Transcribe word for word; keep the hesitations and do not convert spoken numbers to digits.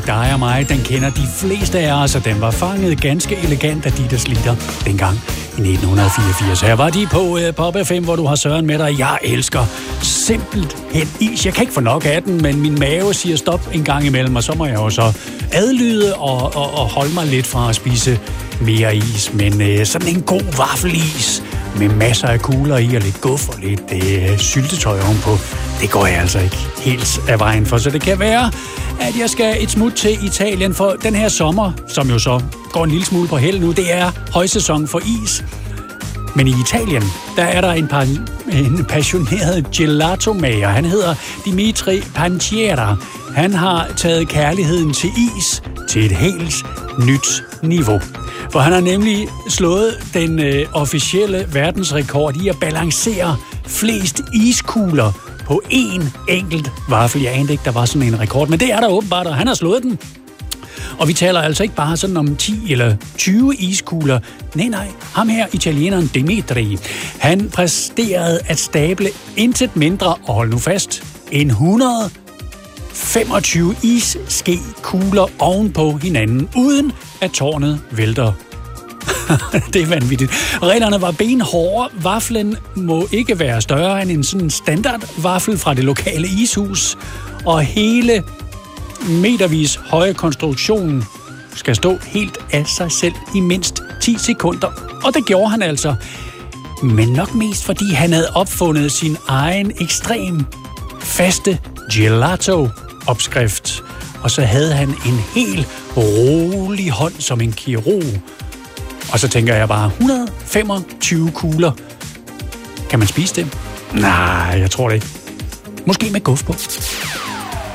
dig og mig, den kender de fleste af os, og den var fanget ganske elegant af Ditte Slitter dengang i nitten fireogfirs. Her var de på uh, Pop F M, hvor du har Søren med dig. Jeg elsker simpelthen is. Jeg kan ikke få nok af den, men min mave siger stop en gang imellem, og så må jeg jo så adlyde og, og, og holde mig lidt fra at spise mere is. Men uh, sådan en god vaffelis med masser af kugler i og lidt guf og lidt uh, syltetøj ovenpå, det går jeg altså ikke helt af vejen for. Så det kan være, at jeg skal et smut til Italien, for den her sommer, som jo så går en lille smule på held nu, det er højsæson for is. Men i Italien, der er der en, par, en passioneret gelato-mager. Han hedder Dimitri Panciera. Han har taget kærligheden til is til et helt nyt niveau. For han har nemlig slået den øh, officielle verdensrekord i at balancere flest iskugler på én enkelt vaffel. Jeg anede ikke, der var sådan en rekord, men det er der åbenbart, og han har slået den. Og vi taler altså ikke bare sådan om ti eller tyve iskugler. Nej, nej. Ham her, italieneren Dimitri, han præsterede at stable intet mindre, og hold nu fast, en et hundrede og femogtyve isseskekugler ovenpå hinanden, uden at tårnet vælter. Det er vanvittigt. Reglerne var benhårde. Vaflen må ikke være større end en sådan standardvaffel fra det lokale ishus, og hele metervis høje konstruktionen skal stå helt af sig selv i mindst ti sekunder. Og det gjorde han altså. Men nok mest fordi han havde opfundet sin egen ekstrem faste gelato-opskrift. Og så havde han en helt rolig hånd som en kirurg. Og så tænker jeg bare, et hundrede og femogtyve kugler. Kan man spise det? Nej, jeg tror det ikke. Måske med guf på.